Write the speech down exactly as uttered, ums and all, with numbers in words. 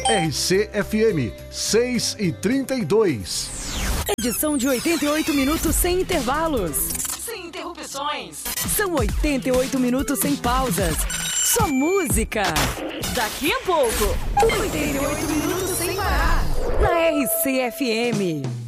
R C F M, seis e trinta e dois. Edição de oitenta e oito minutos sem intervalos. Sem interrupções. São oitenta e oito minutos sem pausas. Só música. Daqui a pouco, oitenta e oito minutos sem parar. Na R C F M.